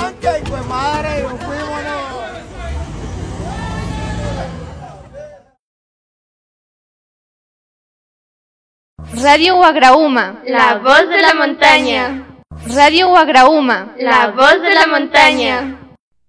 Salamanca y pues madre, nos fuimos, ¿no? Radio Wagrauma, la voz de la montaña. Radio Wagrauma, la voz de la montaña.